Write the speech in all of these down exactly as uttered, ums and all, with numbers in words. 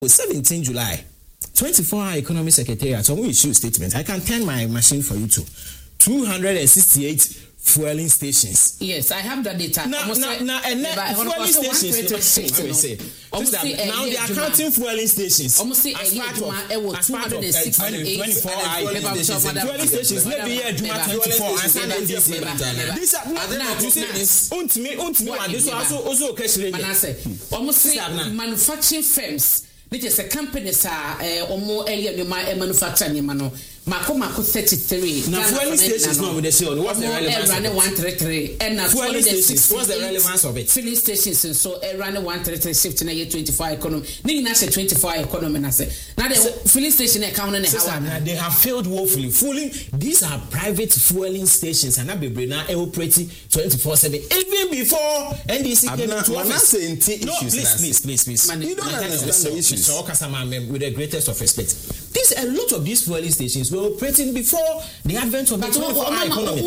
seventeenth July, twenty-four hour economy secretariat, so we issue statement. I can turn my machine for you to two hundred sixty-eight fueling stations. Yes, I have that data. Now, now, now, and now fueling stations. Let me say. Now they are counting fueling stations. Almost say as part of as part of twenty-four hour stations. Fueling stations. Maybe yeah, Juma twenty-four and Sunday this year. These are not. You see, untimi untimi wa this also also question. Manase. Almost say manufacturing firms. Which is a company sa eh omo area no manufacture nyema no mako mako thirty-three now fueling stations no we dey say what's the relevance of it? one thirty-three and now fueling stations what's the relevance of it? Filling stations so eh run one thirty-three shift na year twenty-four economy ni na say twenty-four economy na say now the filling station e count na how they have failed woefully. Fueling, these are private fueling stations and na bebre na e operate twenty-four seven even before N D C came into office. No, please please please please you don't understand the issues. So with the greatest of respect, these a lot of these fueling stations were operating before the advent of the twenty-four hour economy.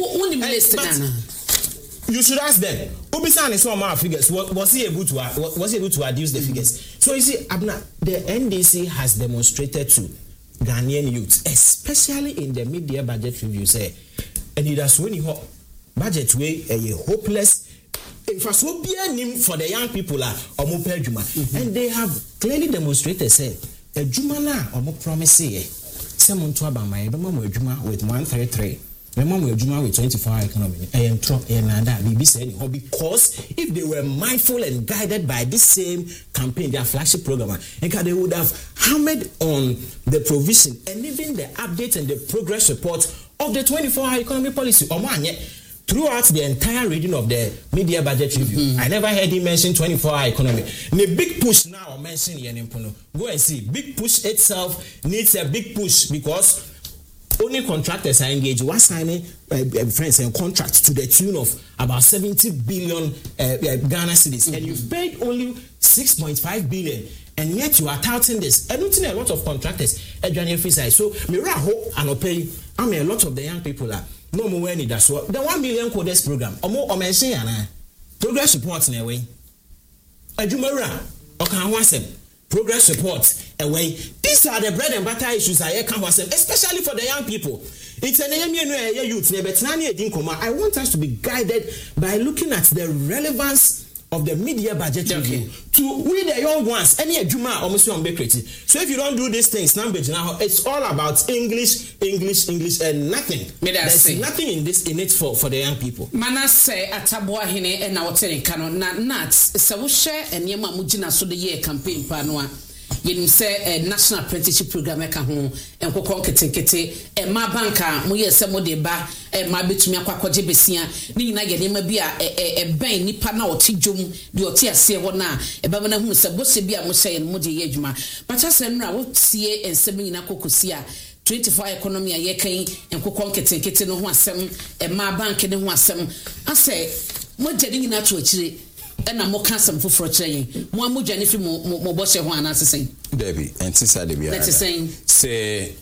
You should ask them. Obisan is one of our figures. Was, was he able to was he able to reduce the figures? So you see, Abna, the N D C has demonstrated to Ghanaian youths, especially in the mid-year budget review, say, and it has when you budget way a hopeless. Infrastructure for the young people are omo juma, and they have clearly demonstrated say a juma na omo promise say someone to about my mama juma with one thirty-three, my mama juma with twenty-four hour economy. I am trop and that B B said because if they were mindful and guided by this same campaign, their flagship program, and they would have hammered on the provision and even the update and the progress report of the twenty-four hour economy policy. Omo throughout the entire reading of the media budget review, mm-hmm. I never heard him mention twenty-four hour economy. The big push now mention Yenimpono. Go and see. Big push itself needs a big push because only contractors are engaged. One signing uh, uh, friends and contracts to the tune of about seventy billion uh, uh, Ghana cedis, mm-hmm. and you've paid only six point five billion. And yet you are touting this. I don't think a lot of contractors at January free side. So Mira hope and pay. I mean a lot of the young people are no more any that's what the one million codes program. Or more or mention yana progress reports in a way. A Jumara or can wasem progress reports away. These are the bread and butter issues I can wasem, especially for the young people. It's an area youth, but I want us to be guided by looking at the relevance of the media budget okay. review to we the young ones any juma almost on bakery. So if you don't do these things now it's all about English English English and nothing. There's say. nothing in this in it for for the young people. Manase atabwa hine e na wotere kano na nats se wo share enema mugina so the year campaign pa no a yenim say national apprenticeship program e ka ho enkokon ketekete e ma banka mo ye se mo de ba e ma betumi akwakoje besia ni nyina ye nema bi a e ben nipa na otidwom de oti ase ho na e ba na hu se bose bi a mo share mo de ye adwuma but ase nra wo tie ensem nyina kokosi a twenty-four economy a ye kan enkokon ketekete no ho asem e ma bank ne ho asem ase mo jeni nyina to akire ena mo ka sam foforo kire mo amodwa ne fi mo mo bose ho ana sesen Debbie and sister Debbie that is saying say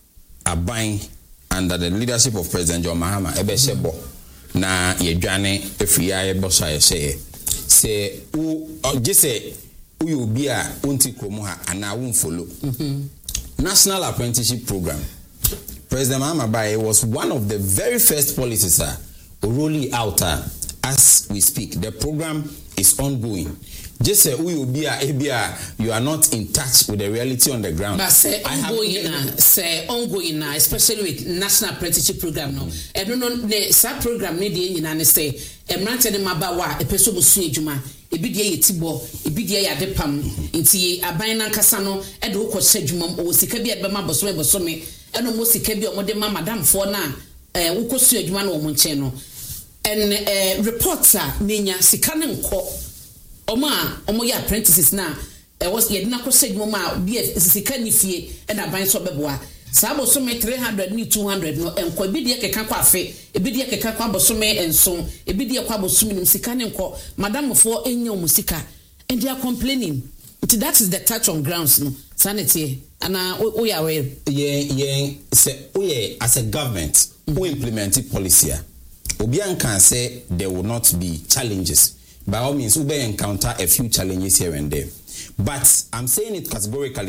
aban under the leadership of President John Mahama ebe shebo na yedwane efia ye bosa ye say say u gise u obi a onti kromo ha ana won follow National Apprenticeship Program. President Mahama Baye was one of the very first policies uh, rolling out uh, as we speak. The program is ongoing. Just say we will be a you are not in touch with the reality on the ground. But say ongoing now, say ongoing now, especially with National Apprenticeship Program now. I don't know the sub program need the engine say a man tell them about what a person will see juma. Ebidia yetibo ebidia ya depam nti aban na nkasa no e de wo juma o sika bi ebe ma bosome bosome e no mo sika bi o mo de ma madam fo na eh wo kosu adwuma na o mo nche no en eh reporter menya sika ne nko o ma o mo ya apprentices na e was ye de na kosu adwuma ma bi sika ni fie e na aban so beboa Sabo some three hundred ni two hundred no enko ebidia keka kwa afe ebidia keka kwa bosome enso ebidia kwa bosome nim sika ne nko madam fo enya omusika and they are complaining. That is the touch on grounds no sanity and uh we are aware yeah yeah say we as a government mm-hmm. we implement policy obian can say there will not be challenges by all means we may encounter a few challenges here and there But I'm saying it categorically